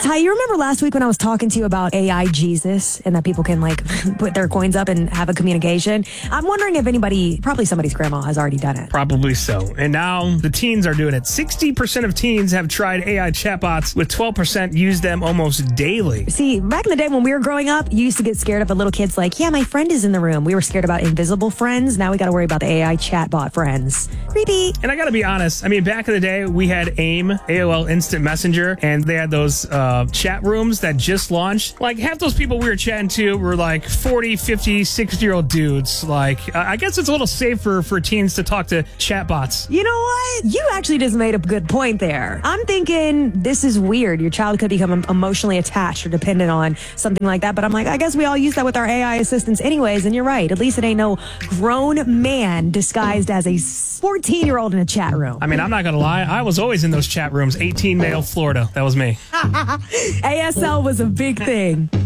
Ty, you remember last week when I was talking to you about AI Jesus and that people can like put their coins up and have a communication? I'm wondering if probably somebody's grandma has already done it. Probably so. And now the teens are doing it. 60% of teens have tried AI chatbots, with 12% use them almost daily. See, back in the day when we were growing up, you used to get scared of a little kid's like, yeah, my friend is in the room. We were scared about invisible friends. Now we got to worry about the AI chatbot friends. Creepy. And I got to be honest. I mean, back in the day, we had AIM, AOL Instant Messenger, and they had those chat rooms that just launched. Like, half those people we were chatting to were like 40, 50, 60-year-old dudes. Like, I guess it's a little safer for teens to talk to chatbots. You know what? You actually just made a good point there. I'm thinking this is weird. Your child could become emotionally attached or dependent on something like that. But I'm like, I guess we all use that with our AI assistants anyways. And you're right. At least it ain't no grown man disguised as a 14-year-old in a chat room. I mean, I'm not going to lie. I was always in those chat rooms. 18 male Florida. That was me. ASL was a big thing.